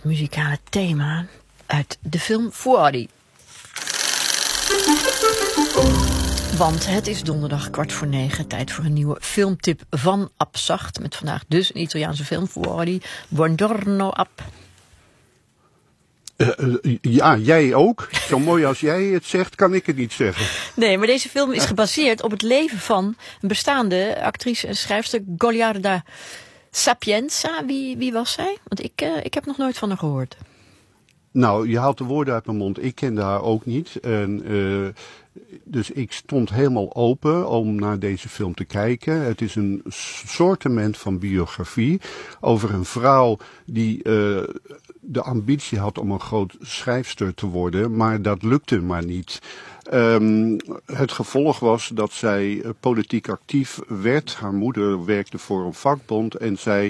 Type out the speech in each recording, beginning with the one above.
het muzikale thema uit de film Fuori. Want het is donderdag 8:45, tijd voor een nieuwe filmtip van Abzacht. Met vandaag dus een Italiaanse film, Fuori. Buongiorno, Ab. Ja, jij ook. Zo mooi als jij het zegt, kan ik het niet zeggen. Nee, maar deze film is gebaseerd op het leven van een bestaande actrice en schrijfster, Goliarda Sapienza. Wie was zij? Want ik heb nog nooit van haar gehoord. Nou, je haalt de woorden uit mijn mond. Ik kende haar ook niet. Dus ik stond helemaal open om naar deze film te kijken. Het is een soortement van biografie over een vrouw die de ambitie had om een groot schrijfster te worden, maar dat lukte maar niet. Het gevolg was dat zij politiek actief werd. Haar moeder werkte voor een vakbond en zij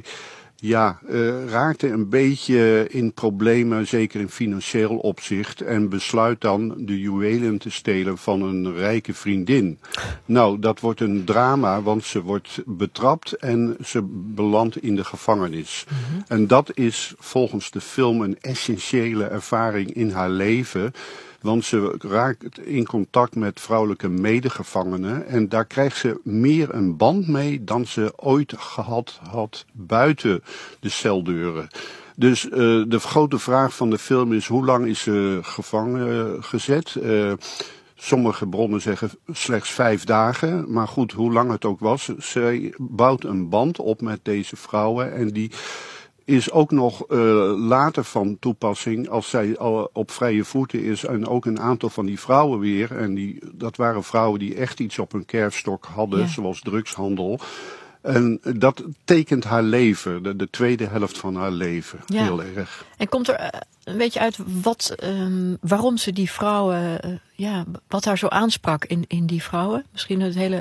raakte een beetje in problemen, zeker in financieel opzicht, en besluit dan de juwelen te stelen van een rijke vriendin. Nou, dat wordt een drama, want ze wordt betrapt en ze belandt in de gevangenis. Mm-hmm. En dat is volgens de film een essentiële ervaring in haar leven. Want ze raakt in contact met vrouwelijke medegevangenen. En daar krijgt ze meer een band mee dan ze ooit gehad had buiten de celdeuren. Dus de grote vraag van de film is: hoe lang is ze gevangen gezet? Sommige bronnen zeggen slechts 5 dagen. Maar goed, hoe lang het ook was, zij bouwt een band op met deze vrouwen. En die is ook nog later van toepassing als zij al op vrije voeten is. En ook een aantal van die vrouwen weer. En dat waren vrouwen die echt iets op hun kerfstok hadden, zoals drugshandel. En dat tekent haar leven, de tweede helft van haar leven, heel erg. En komt er een beetje uit waarom ze die vrouwen, wat haar zo aansprak in die vrouwen? Misschien het hele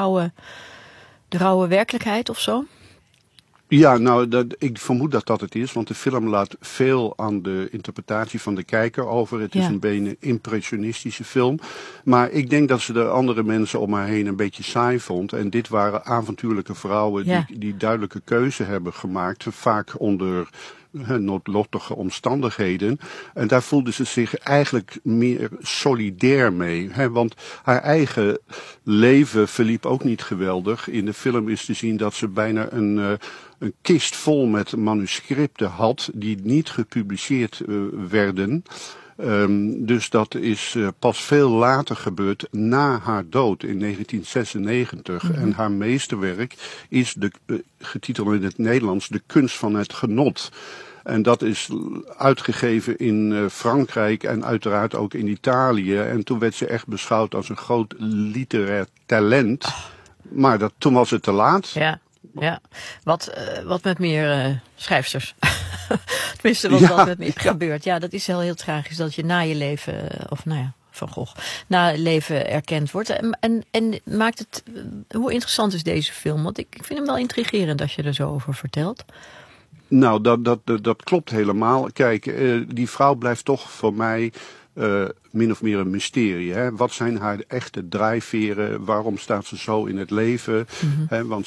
de rauwe werkelijkheid of zo? Ja, nou, ik vermoed dat dat het is, want de film laat veel aan de interpretatie van de kijker over. Het is een beetje impressionistische film. Maar ik denk dat ze de andere mensen om haar heen een beetje saai vond. En dit waren avontuurlijke vrouwen die duidelijke keuze hebben gemaakt, vaak onder noodlottige omstandigheden. En daar voelde ze zich eigenlijk meer solidair mee. Want haar eigen leven verliep ook niet geweldig. In de film is te zien dat ze bijna een kist vol met manuscripten had die niet gepubliceerd werden. Dus dat is pas veel later gebeurd, na haar dood in 1996. Mm-hmm. En haar meesterwerk is getiteld in het Nederlands De Kunst van het Genot. En dat is uitgegeven in Frankrijk en uiteraard ook in Italië. En toen werd ze echt beschouwd als een groot literair talent. Maar toen was het te laat. Ja, wat met meer schrijfsters. Tenminste, wat met meer gebeurt. Ja, dat is heel tragisch dat je na je leven, Van Gogh, na je leven erkend wordt. En maakt het, hoe interessant is deze film? Want ik vind hem wel intrigerend als je er zo over vertelt. Nou, dat klopt helemaal. Kijk, die vrouw blijft toch voor mij min of meer een mysterie. Hè? Wat zijn haar echte drijfveren? Waarom staat ze zo in het leven? Mm-hmm. Hè? Want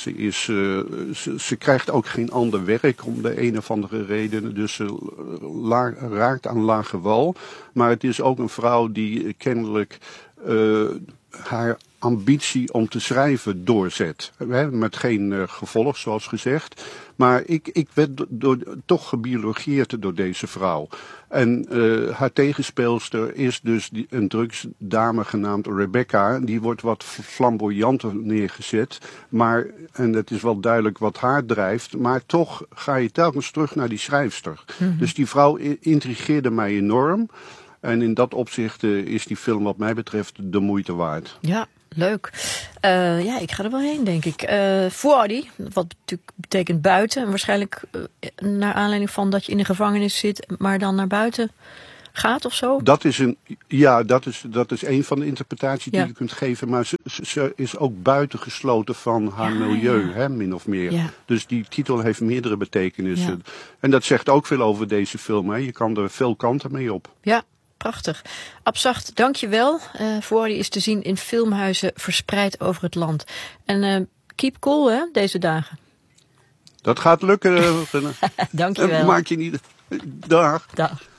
ze krijgt ook geen ander werk om de een of andere reden. Dus ze raakt aan lage wal. Maar het is ook een vrouw die kennelijk haar ambitie om te schrijven doorzet. Met geen gevolg, zoals gezegd. Maar ik werd toch gebiologeerd door deze vrouw. En haar tegenspeelster is dus een drugsdame genaamd Rebecca. Die wordt wat flamboyanter neergezet. En het is wel duidelijk wat haar drijft. Maar toch ga je telkens terug naar die schrijfster. Mm-hmm. Dus die vrouw intrigeerde mij enorm. En in dat opzicht is die film wat mij betreft de moeite waard. Ja, leuk. Ik ga er wel heen, denk ik. Fuori, wat natuurlijk betekent buiten. En waarschijnlijk naar aanleiding van dat je in de gevangenis zit, maar dan naar buiten gaat of zo? Dat is een van de interpretaties die je kunt geven. Maar ze is ook buitengesloten van haar milieu, hè, min of meer. Ja. Dus die titel heeft meerdere betekenissen. Ja. En dat zegt ook veel over deze film. Hè. Je kan er veel kanten mee op. Ja. Prachtig. Abzacht, dank je wel. Fuori is te zien in filmhuizen verspreid over het land. En keep cool, hè, deze dagen. Dat gaat lukken. Dank je wel. Maak je niet... Dag. Dag.